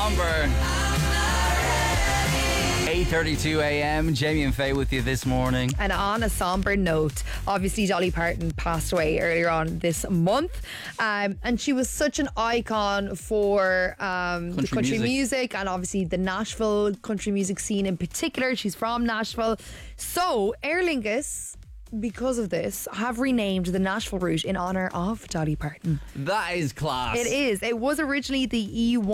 Somber. 8:32 a.m. Jamie and Faye with you this morning. And on a somber note, obviously Dolly Parton passed away earlier on this month, and she was such an icon for the country music and obviously the Nashville country music scene in particular. She's from Nashville. So Aer Lingus, because of this, have renamed the Nashville route in honour of Dolly Parton. That is class. It is. It was originally the E1